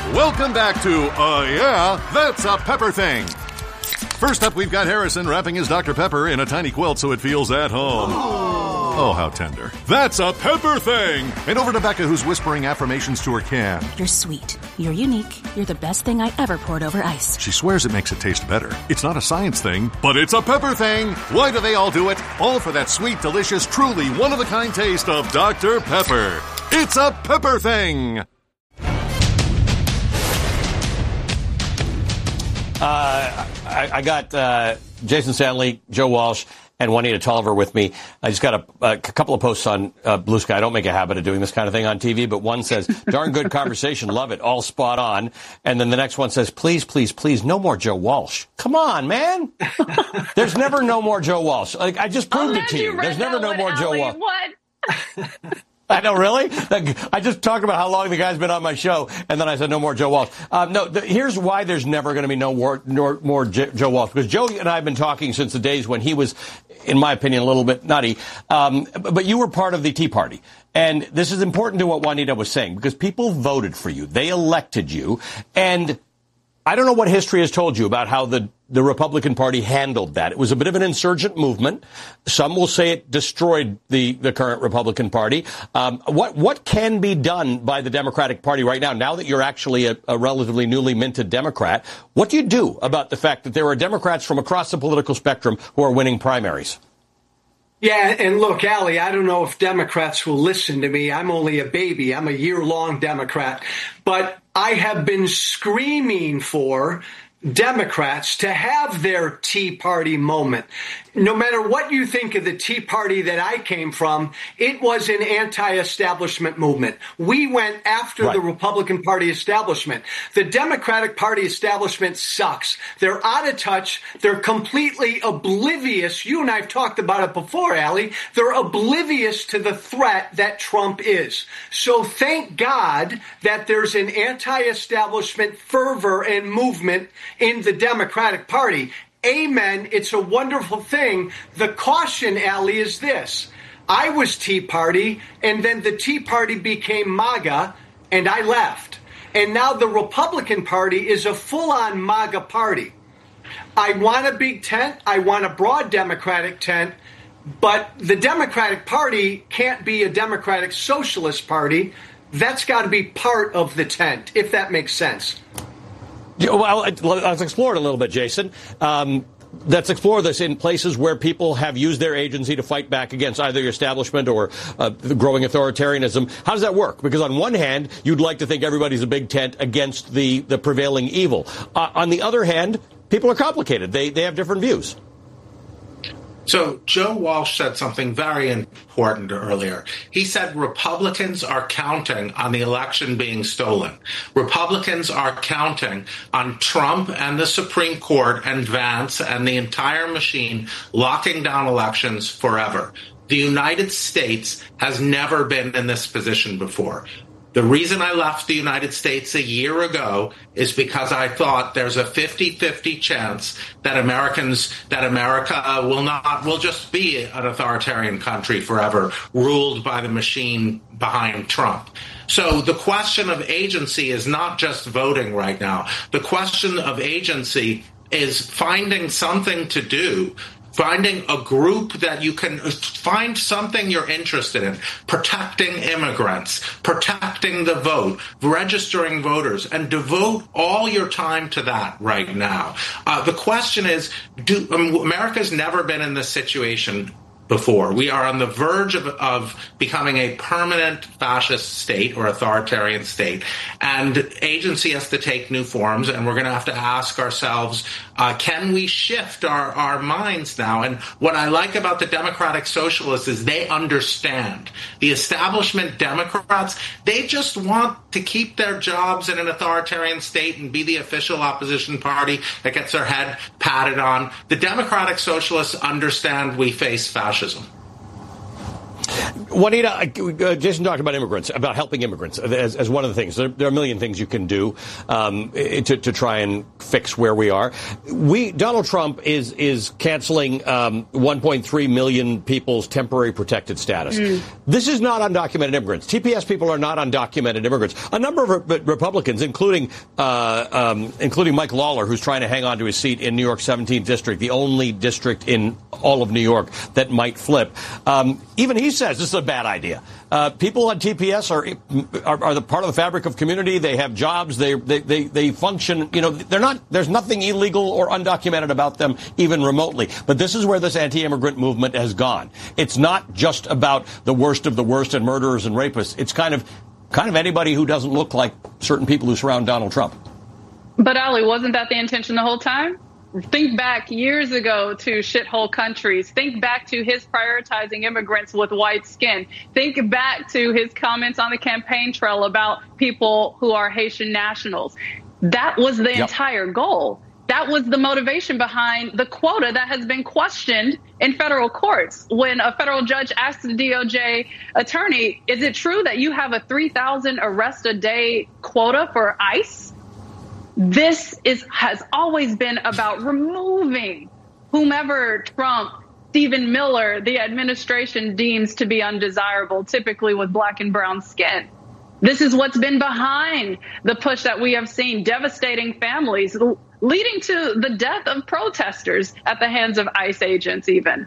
Welcome back to Yeah, That's a Pepper Thing. First up, we've got Harrison wrapping his Dr. Pepper in a tiny quilt so it feels at home. Oh, how tender. That's a Pepper Thing! And over to Becca, who's whispering affirmations to her can. You're sweet. You're unique. You're the best thing I ever poured over ice. She swears it makes it taste better. It's not a science thing, but it's a Pepper Thing! Why do they all do it? All for that sweet, delicious, truly one-of-a-kind taste of Dr. Pepper. It's a Pepper Thing! I got Jason Stanley, Joe Walsh, and Juanita Tolliver with me. I just got a couple of posts on Blue Sky. I don't make a habit of doing this kind of thing on TV, but one says, darn good conversation, love it, all spot on. And then the next one says, please, please, please, no more Joe Walsh. Come on, man. There's never no more Joe Walsh. Like, I just proved it to you. There's never no more Joe Walsh. What? I know, really? I just talked about how long the guy's been on my show, and then I said no more Joe Walsh. Here's why there's never going to be no more Joe Walsh, because Joe and I have been talking since the days when he was, in my opinion, a little bit nutty. But you were part of the Tea Party. And this is important to what Juanita was saying, because people voted for you. They elected you. And I don't know what history has told you about how the Republican Party handled that. It was a bit of an insurgent movement. Some will say it destroyed the current Republican Party. What can be done by the Democratic Party right now that you're actually a relatively newly minted Democrat? What do you do about the fact that there are Democrats from across the political spectrum who are winning primaries? Yeah, and look, Allie, I don't know if Democrats will listen to me. I'm only a baby. I'm a year-long Democrat. But I have been screaming for Democrats to have their Tea Party moment. No matter what you think of the Tea Party that I came from, it was an anti-establishment movement. We went after the Republican Party establishment. The Democratic Party establishment sucks. They're out of touch. They're completely oblivious. You and I have talked about it before, Allie. They're oblivious to the threat that Trump is. So thank God that there's an anti-establishment fervor and movement in the Democratic Party. Amen. It's a wonderful thing. The caution, Allie, is this. I was Tea Party, and then the Tea Party became MAGA, and I left. And now the Republican Party is a full-on MAGA party. I want a big tent. I want a broad Democratic tent. But the Democratic Party can't be a Democratic Socialist Party. That's got to be part of the tent, if that makes sense. Well, let's explore it a little bit, Jason. Let's explore this in places where people have used their agency to fight back against either your establishment or the growing authoritarianism. How does that work? Because on one hand, you'd like to think everybody's a big tent against the prevailing evil. On the other hand, people are complicated. They have different views. So Joe Walsh said something very important earlier. He said Republicans are counting on the election being stolen. Republicans are counting on Trump and the Supreme Court and Vance and the entire machine locking down elections forever. The United States has never been in this position before. The reason I left the United States a year ago is because I thought there's a 50-50 chance that America will just be an authoritarian country forever, ruled by the machine behind Trump. So the question of agency is not just voting right now. The question of agency is finding something to do, finding a group that you can find something you're interested in, protecting immigrants, protecting the vote, registering voters, and devote all your time to that right now. The question is, America's never been in this situation before. We are on the verge of becoming a permanent fascist state or authoritarian state, and agency has to take new forms, and we're going to have to ask ourselves, can we shift our minds now? And what I like about the Democratic Socialists is they understand. The establishment Democrats, they just want to keep their jobs in an authoritarian state and be the official opposition party that gets their head patted on. The Democratic Socialists understand we face fascism. Juanita, Jason talked about immigrants, about helping immigrants as one of the things. There are a million things you can do to try and fix where we are. Donald Trump is canceling 1.3 million people's temporary protected status. This is not undocumented immigrants. TPS people are not undocumented immigrants. A number of Republicans, including Mike Lawler, who's trying to hang on to his seat in New York's 17th district, the only district in all of New York that might flip. Even he says this is a bad idea. People on TPS are the part of the fabric of community. They have jobs. They function. There's nothing illegal or undocumented about them, even remotely. But this is where this anti-immigrant movement has gone. It's not just about the worst of the worst and murderers and rapists. It's kind of anybody who doesn't look like certain people who surround Donald Trump. But Ali, wasn't that the intention the whole time? Think back years ago to shithole countries. Think back to his prioritizing immigrants with white skin. Think back to his comments on the campaign trail about people who are Haitian nationals. That was the entire goal. That was the motivation behind the quota that has been questioned in federal courts. When a federal judge asked the DOJ attorney, is it true that you have a 3,000 arrest a day quota for ICE? This has always been about removing whomever Trump, Stephen Miller, the administration deems to be undesirable, typically with black and brown skin. This is what's been behind the push that we have seen, devastating families, leading to the death of protesters at the hands of ICE agents even.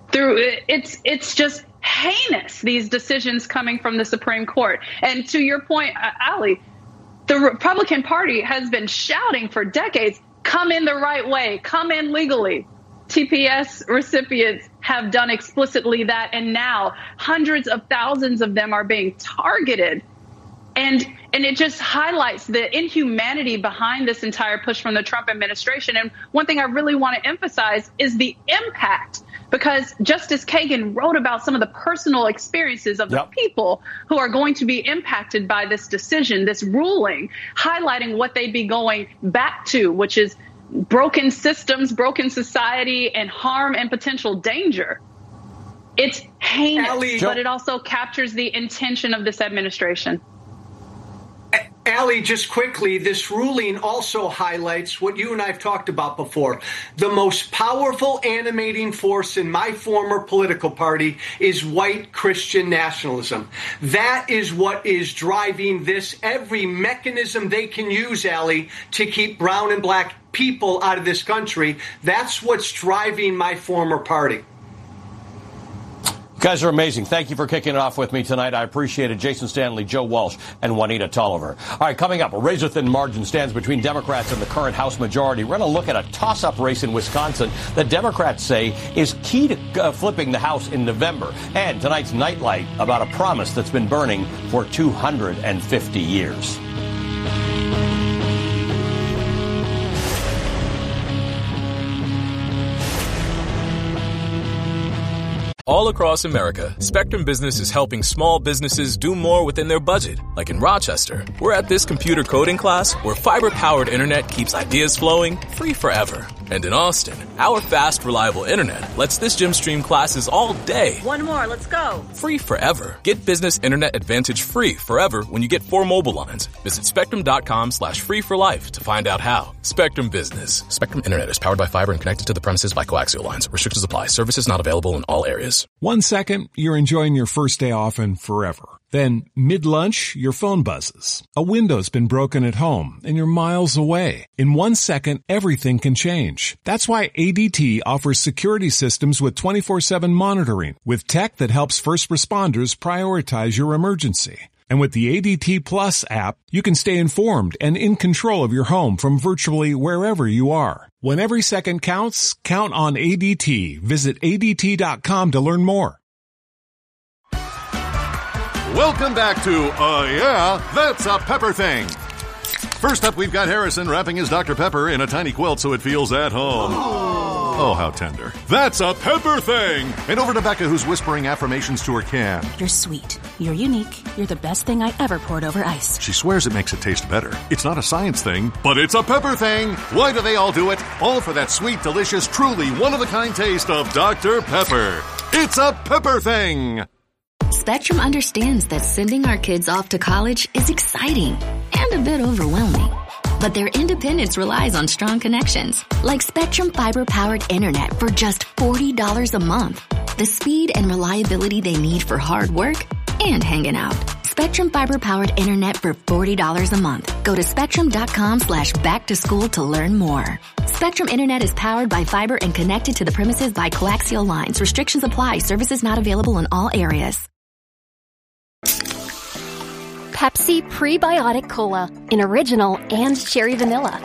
It's just heinous, these decisions coming from the Supreme Court. And to your point, Ali, the Republican Party has been shouting for decades, come in the right way, come in legally. TPS recipients have done explicitly that, and now hundreds of thousands of them are being targeted. And it just highlights the inhumanity behind this entire push from the Trump administration. And one thing I really want to emphasize is the impact, because Justice Kagan wrote about some of the personal experiences of the people who are going to be impacted by this decision, this ruling, highlighting what they'd be going back to, which is broken systems, broken society, and harm and potential danger. It's heinous, but it also captures the intention of this administration. Ali, just quickly, this ruling also highlights what you and I have talked about before. The most powerful animating force in my former political party is white Christian nationalism. That is what is driving this, every mechanism they can use, Ali, to keep brown and black people out of this country. That's what's driving my former party. You guys are amazing. Thank you for kicking it off with me tonight. I appreciate it. Jason Stanley, Joe Walsh, and Juanita Tolliver. All right, coming up, a razor-thin margin stands between Democrats and the current House majority. We're going to look at a toss-up race in Wisconsin that Democrats say is key to flipping the House in November. And tonight's Nightlight about a promise that's been burning for 250 years. All across America, Spectrum Business is helping small businesses do more within their budget. Like in Rochester, we're at this computer coding class where fiber-powered internet keeps ideas flowing free forever. And in Austin, our fast, reliable internet lets this gym stream classes all day. One more, let's go. Free forever. Get Business Internet Advantage free forever when you get 4 mobile lines. Visit spectrum.com/free for life to find out how. Spectrum Business. Spectrum Internet is powered by fiber and connected to the premises by coaxial lines. Restrictions apply. Services not available in all areas. 1 second, you're enjoying your first day off and forever. Then, mid-lunch, your phone buzzes. A window's been broken at home, and you're miles away. In 1 second, everything can change. That's why ADT offers security systems with 24/7 monitoring, with tech that helps first responders prioritize your emergency. And with the ADT Plus app, you can stay informed and in control of your home from virtually wherever you are. When every second counts, count on ADT. Visit ADT.com to learn more. Welcome back to Yeah, That's a Pepper Thing. First up, we've got Harrison wrapping his Dr. Pepper in a tiny quilt so it feels at home. Oh, how tender. That's a Pepper Thing! And over to Becca, who's whispering affirmations to her can. You're sweet. You're unique. You're the best thing I ever poured over ice. She swears it makes it taste better. It's not a science thing, but it's a Pepper Thing! Why do they all do it? All for that sweet, delicious, truly one-of-a-kind taste of Dr. Pepper. It's a Pepper Thing! Spectrum understands that sending our kids off to college is exciting and a bit overwhelming. But their independence relies on strong connections, like Spectrum fiber-powered internet for just $40 a month. The speed and reliability they need for hard work and hanging out. Spectrum fiber-powered internet for $40 a month. Go to spectrum.com/back-to-school to learn more. Spectrum internet is powered by fiber and connected to the premises by coaxial lines. Restrictions apply. Services not available in all areas. Pepsi Prebiotic Cola in original and cherry vanilla.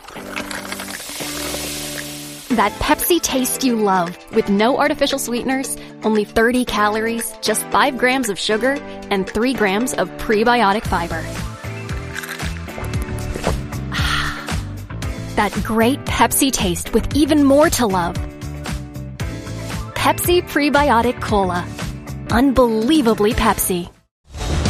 That Pepsi taste you love with no artificial sweeteners, only 30 calories, just 5 grams of sugar, and 3 grams of prebiotic fiber. That great Pepsi taste with even more to love. Pepsi Prebiotic Cola. Unbelievably Pepsi.